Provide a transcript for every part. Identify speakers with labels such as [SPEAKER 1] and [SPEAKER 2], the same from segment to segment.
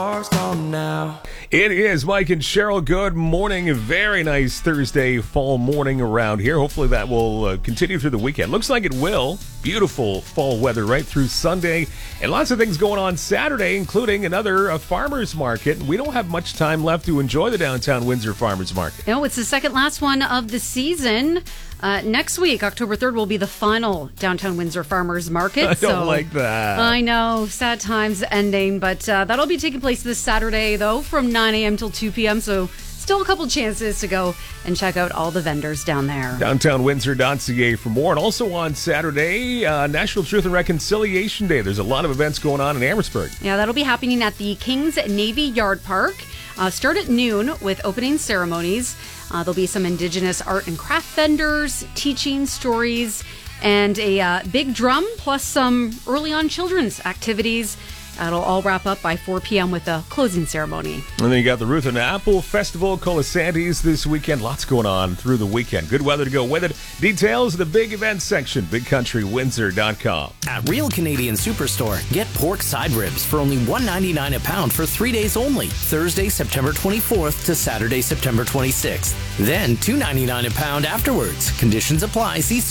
[SPEAKER 1] It is Mike and Cheryl. Good morning. A very nice Thursday fall morning around here. Hopefully that will continue through the weekend. Looks like it will. Beautiful fall weather right through Sunday. And lots of things going on Saturday, including another farmer's market. We don't have much time left to enjoy the downtown Windsor Farmer's Market.
[SPEAKER 2] No, it's the second last one of the season. Next week, October 3rd, will be the final downtown Windsor Farmers Market.
[SPEAKER 1] I don't like that.
[SPEAKER 2] I know, sad times ending, but that'll be taking place this Saturday, though, from 9 a.m. till 2 p.m., so still a couple chances to go and check out all the vendors down there.
[SPEAKER 1] DowntownWindsor.ca for more. And also on Saturday, National Truth and Reconciliation Day. There's a lot of events going on in Amherstburg.
[SPEAKER 2] Yeah, that'll be happening at the Kings Navy Yard Park. Start at noon with opening ceremonies. There'll be some Indigenous art and craft vendors, teaching stories, and a big drum, plus some early on children's activities. That'll all wrap up by 4 p.m. with a closing ceremony.
[SPEAKER 1] And then you got the Ruth and Apple Festival, Colasantes this weekend. Lots going on through the weekend. Good weather to go with it. Details, the big events section, BigCountryWindsor.com.
[SPEAKER 3] At Real Canadian Superstore, get pork side ribs for only $1.99 a pound for 3 days only. Thursday, September 24th to Saturday, September 26th. Then $2.99 a pound afterwards. Conditions apply. See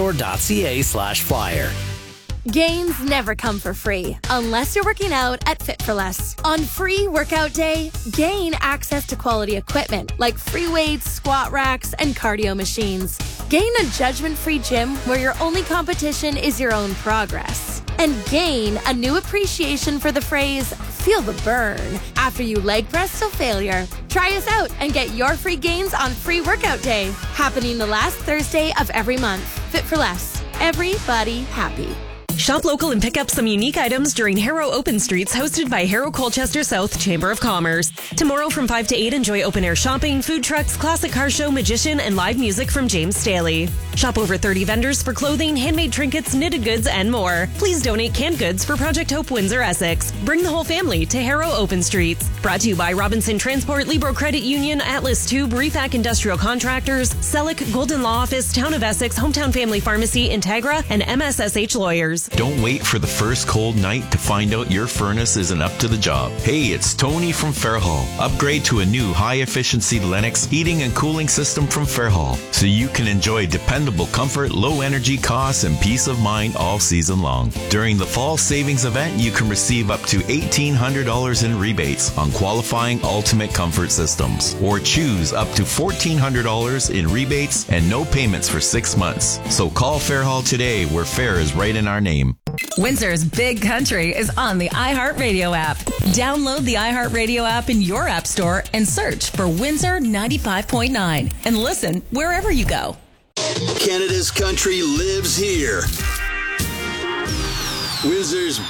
[SPEAKER 3] superstore.ca/flyer.
[SPEAKER 4] Gains never come for free, unless you're working out at Fit for Less. On Free Workout Day, gain access to quality equipment like free weights, squat racks, and cardio machines. Gain a judgment-free gym where your only competition is your own progress. And gain a new appreciation for the phrase, feel the burn, after you leg press till failure. Try us out and get your free gains on Free Workout Day, happening the last Thursday of every month. Fit for Less. Everybody happy.
[SPEAKER 5] Shop local and pick up some unique items during Harrow Open Streets, hosted by Harrow Colchester South Chamber of Commerce. Tomorrow from 5 to 8, enjoy open-air shopping, food trucks, classic car show, magician, and live music from James Staley. Shop over 30 vendors for clothing, handmade trinkets, knitted goods, and more. Please donate canned goods for Project Hope Windsor Essex. Bring the whole family to Harrow Open Streets. Brought to you by Robinson Transport, Libro Credit Union, Atlas Tube, Refac Industrial Contractors, Selleck, Golden Law Office, Town of Essex, Hometown Family Pharmacy, Integra, and MSSH Lawyers.
[SPEAKER 6] Don't wait for the first cold night to find out your furnace isn't up to the job. Hey, it's Tony from Fairhall. Upgrade to a new high-efficiency Lennox heating and cooling system from Fairhall so you can enjoy dependable comfort, low energy costs, and peace of mind all season long. During the fall savings event, you can receive up to $1,800 in rebates on qualifying Ultimate Comfort systems, or choose up to $1,400 in rebates and no payments for 6 months. So call Fairhall today, where fair is right in our name.
[SPEAKER 7] Windsor's Big Country is on the iHeartRadio app. Download the iHeartRadio app in your app store and search for Windsor 95.9 and listen wherever you go.
[SPEAKER 8] Canada's country lives here. Windsor's